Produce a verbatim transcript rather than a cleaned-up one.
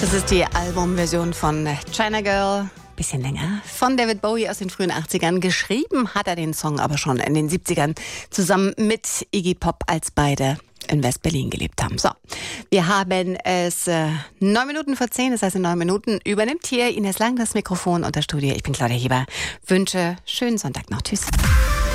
Das ist die Albumversion von China Girl. Bisschen länger. Von David Bowie aus den frühen achtzigern. Geschrieben hat er den Song aber schon in den siebzigern zusammen mit Iggy Pop, als beide in West-Berlin gelebt haben. So, wir haben es äh, neun Minuten vor zehn, das heißt in neun Minuten übernimmt hier Ines Lang das Mikrofon und das Studio. Ich bin Claudia Heber. Wünsche schönen Sonntag noch. Tschüss.